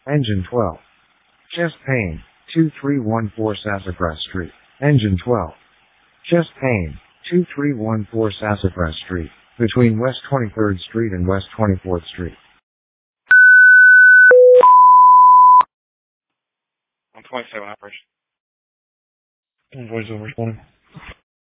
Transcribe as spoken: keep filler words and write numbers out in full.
Engine twelve. Chest pain, two three one four Sassafras Street. Engine twelve. Chest pain, two three one four Sassafras Street, between West twenty-third Street and West twenty-fourth Street. one twenty-seven operation. Voice over responding.